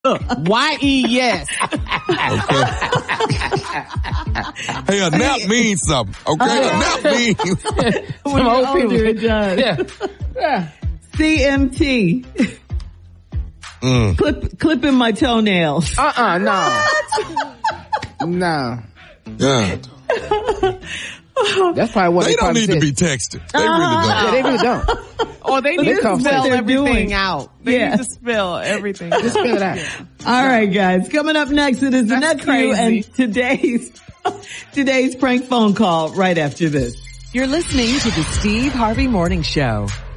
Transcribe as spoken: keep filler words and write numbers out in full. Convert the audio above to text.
Y E yes. Okay. Hey, a nap means something. Okay, a nap means. Some old people. It does. Yeah. Yeah. C M T. Mm. Clip, clipping my toenails. Uh-uh, no. No. Yeah. That's probably what They they don't need said. to be texted. They really Yeah, don't. they really don't. Or they need They to come spell they're everything doing. out. They Yeah. need to spell everything Just out. spell it out. All right, guys. Coming up next, it is the That's nephew crazy. and today's, today's prank phone call right after this. You're listening to the Steve Harvey Morning Show.